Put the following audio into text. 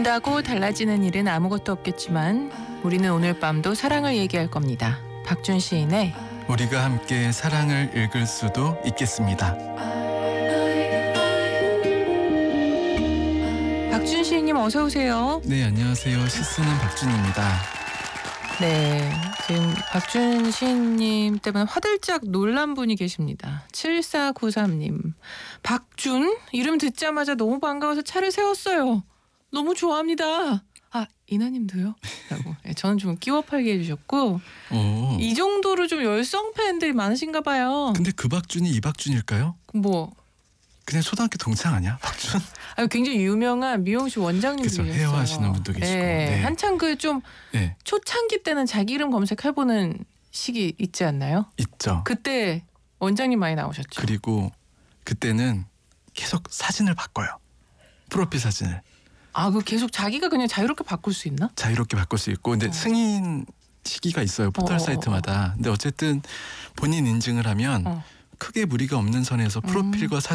바꾼다고 달라지는 일은 아무것도 없겠지만 우리는 오늘 밤도 사랑을 얘기할 겁니다. 박준 시인의 우리가 함께 사랑을 읽을 수도 있겠습니다. 박준 시인님 어서 오세요. 네, 안녕하세요. 시 쓰는 박준입니다. 네, 지금 박준 시인님 때문에 화들짝 놀란 분이 계십니다. 7493님. 박준? 이름 듣자마자 너무 반가워서 차를 세웠어요. 너무 좋아합니다. 아, 이나님도요? 라고. 네, 저는 좀 끼워 팔게 해주셨고 오. 이 정도로 좀 열성 팬들이 많으신가 봐요. 근데 그 박준이 이 박준일까요? 뭐 그냥 초등학교 동창 아니야? 박준? 굉장히 유명한 미용실 원장님이셨어요. 그래서 헤어하시는 분도 계시고. 네. 네. 한창 그 좀 네, 초창기 때는 자기 이름 검색해보는 시기 있지 않나요? 있죠. 그때 원장님 많이 나오셨죠. 그리고 그때는 계속 사진을 바꿔요. 프로필 사진을. 그 계속 자기가 그냥 자유롭게 바꿀 수 있나? 자유롭게 바꿀 수 있고 근데 승인 시기가 있어요. 포털 사이트마다. 근데 어쨌든 본인 인증을 하면 크게 무리가 없는 선에서 프로필과